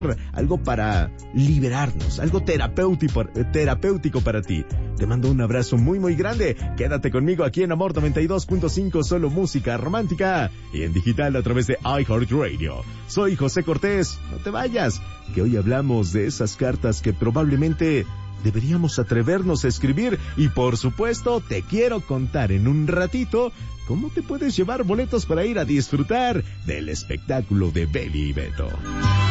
algo para liberarnos, algo terapéutico para ti. Te mando un abrazo muy muy grande. Quédate conmigo aquí en Amor 92.5, solo música romántica, y en digital a través de iHeartRadio. Soy José Cortés, no te vayas, que hoy hablamos de esas cartas que probablemente deberíamos atrevernos a escribir, y por supuesto te quiero contar en un ratito cómo te puedes llevar boletos para ir a disfrutar del espectáculo de Beli y Beto.